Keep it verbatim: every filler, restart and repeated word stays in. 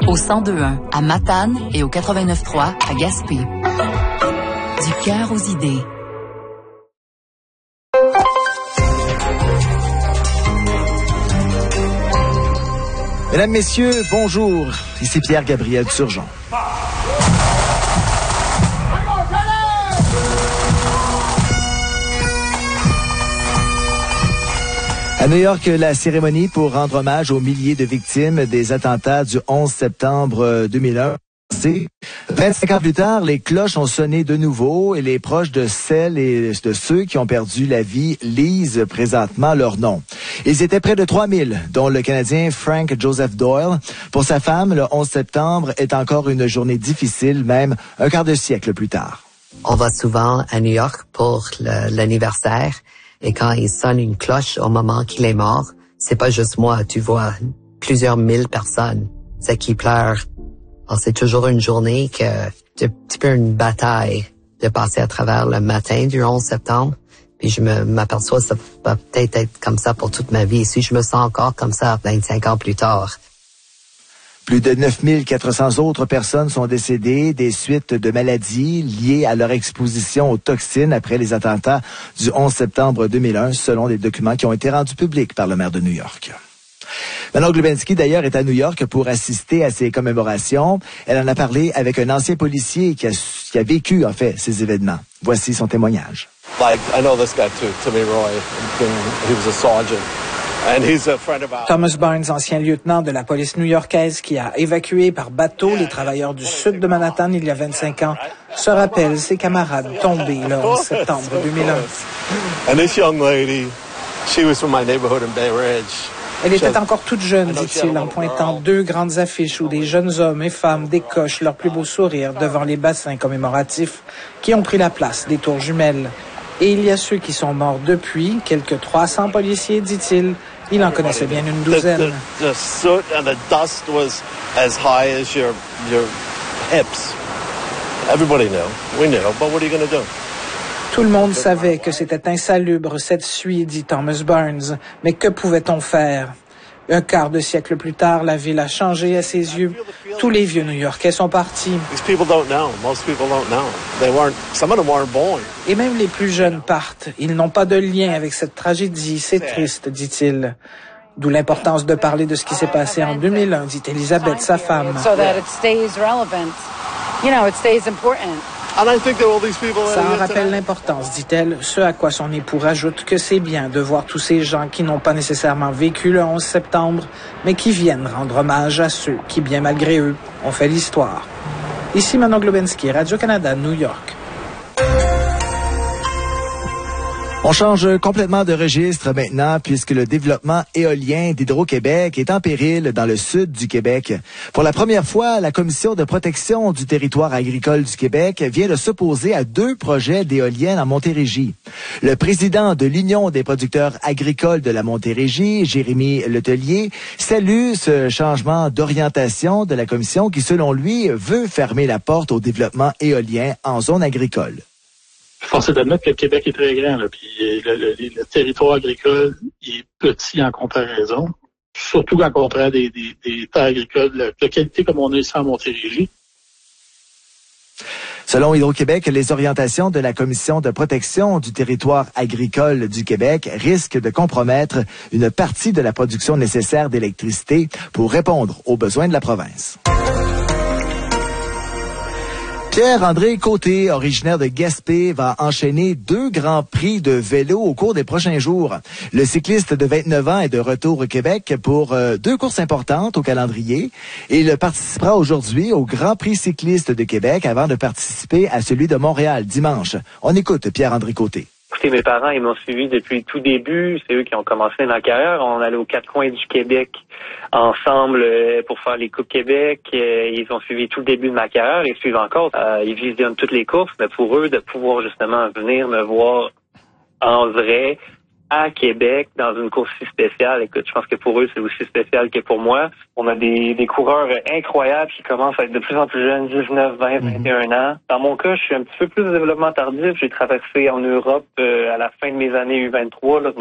Au cent deux un à Matane et au quatre-vingt-neuf trois à Gaspé. Du cœur aux idées. Mesdames, Messieurs, bonjour. Ici Pierre-Gabriel Turgeon. À New York, la cérémonie pour rendre hommage aux milliers de victimes des attentats du onze septembre deux mille un. vingt-cinq ans plus tard, les cloches ont sonné de nouveau et les proches de celles et de ceux qui ont perdu la vie lisent présentement leur nom. Ils étaient près de trois mille, dont le Canadien Frank Joseph Doyle. Pour sa femme, le onze septembre est encore une journée difficile, même un quart de siècle plus tard. On va souvent à New York pour le, l'anniversaire et quand il sonne une cloche au moment qu'il est mort, c'est pas juste moi, tu vois plusieurs mille personnes, c'est qui pleurent. Alors, c'est toujours une journée que c'est un petit peu une bataille de passer à travers le matin du onze septembre. Puis je me, m'aperçois que ça va peut-être être comme ça pour toute ma vie. Si je me sens encore comme ça vingt-cinq ans plus tard. Plus de neuf mille quatre cents autres personnes sont décédées des suites de maladies liées à leur exposition aux toxines après les attentats du onze septembre deux mille un, selon des documents qui ont été rendus publics par le maire de New York. Manon Glubensky, d'ailleurs, est à New York pour assister à ces commémorations. Elle en a parlé avec un ancien policier qui a, qui a vécu, en fait, ces événements. Voici son témoignage. Like, I know this guy too, Tommy Roy. He was a sergeant. And he's a friend of ours. Thomas Barnes, ancien lieutenant de la police new-yorkaise qui a évacué par bateau les travailleurs du sud de Manhattan il y a vingt-cinq ans, se rappelle ses camarades tombés le onze septembre deux mille un. And this young lady, she was from my neighborhood in Bay Ridge. Elle était encore toute jeune, dit-il, en pointant deux grandes affiches où des jeunes hommes et femmes décochent leur plus beau sourire devant les bassins commémoratifs qui ont pris la place des tours jumelles. Et il y a ceux qui sont morts depuis, quelques trois cents policiers, dit-il. Il en connaissait bien une douzaine. The, the, the soot and the dust was as high as your, your hips. Everybody knew. We knew, but what are you going to do? Tout le monde savait que c'était insalubre, cette suie, dit Thomas Barnes. Mais que pouvait-on faire? Un quart de siècle plus tard, la ville a changé à ses yeux. Tous les vieux New-Yorkais sont partis. Et même les plus jeunes partent. Ils n'ont pas de lien avec cette tragédie. C'est triste, dit-il. D'où l'importance de parler de ce qui s'est passé en deux mille un, dit Elisabeth, sa femme. So that it stays relevant. You know, it stays important. Ça en rappelle l'importance, dit-elle, ce à quoi son époux rajoute que c'est bien de voir tous ces gens qui n'ont pas nécessairement vécu le onze septembre, mais qui viennent rendre hommage à ceux qui, bien malgré eux, ont fait l'histoire. Ici Manon Glubensky, Radio-Canada, New York. On change complètement de registre maintenant puisque le développement éolien d'Hydro-Québec est en péril dans le sud du Québec. Pour la première fois, la Commission de protection du territoire agricole du Québec vient de s'opposer à deux projets d'éoliennes en Montérégie. Le président de l'Union des producteurs agricoles de la Montérégie, Jérémy Letellier, salue ce changement d'orientation de la Commission qui, selon lui, veut fermer la porte au développement éolien en zone agricole. Force est d'admettre que le Québec est très grand, là, puis le, le, le territoire agricole est petit en comparaison, surtout quand on compare des, des, des terres agricoles de, de qualité comme on a ici en Montérégie. Selon Hydro-Québec, les orientations de la Commission de protection du territoire agricole du Québec risquent de compromettre une partie de la production nécessaire d'électricité pour répondre aux besoins de la province. Pierre-André Côté, originaire de Gaspé, va enchaîner deux grands prix de vélo au cours des prochains jours. Le cycliste de vingt-neuf ans est de retour au Québec pour euh, deux courses importantes au calendrier. Et il participera aujourd'hui au Grand Prix cycliste de Québec avant de participer à celui de Montréal dimanche. On écoute Pierre-André Côté. Écoutez, mes parents, ils m'ont suivi depuis le tout début. C'est eux qui ont commencé ma carrière. On allait aux quatre coins du Québec ensemble pour faire les Coupes Québec. Ils ont suivi tout le début de ma carrière. Ils suivent encore. Euh, ils visionnent toutes les courses. Mais pour eux, de pouvoir justement venir me voir en vrai à Québec dans une course si spéciale, écoute, je pense que pour eux, c'est aussi spécial que pour moi. On a des, des coureurs incroyables qui commencent à être de plus en plus jeunes, dix-neuf, vingt, vingt et un ans. Dans mon cas, je suis un petit peu plus de développement tardif. J'ai traversé en Europe euh, à la fin de mes années U vingt-trois, là,